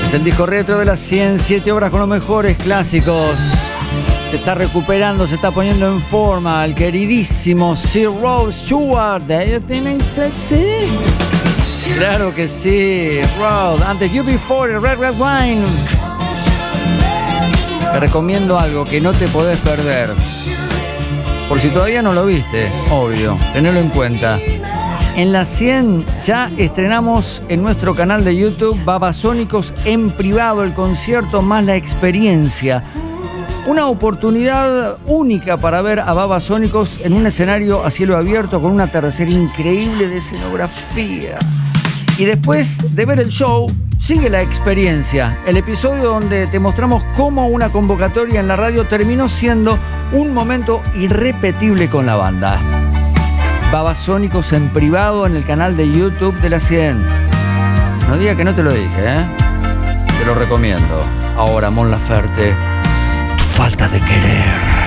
Es el disco retro de las 107 obras con los mejores clásicos. Se está recuperando, se está poniendo en forma el queridísimo Sir Rod Stewart. ¿Do you think it's sexy? Claro que sí, Rod. Antes You Before, el Red Wine. Te recomiendo algo que no te podés perder. Por si todavía no lo viste, obvio, tenelo en cuenta. En la 100 ya estrenamos en nuestro canal de YouTube Babasónicos en privado, el concierto más la experiencia. Una oportunidad única para ver a Babasónicos en un escenario a cielo abierto con un atardecer increíble de escenografía. Y después de ver el show, sigue la experiencia, el episodio donde te mostramos cómo una convocatoria en la radio terminó siendo un momento irrepetible con la banda. Babasónicos en privado en el canal de YouTube de la 100. No diga que no te lo dije, ¿eh? Te lo recomiendo. Ahora, Mon Laferte, tu falta de querer.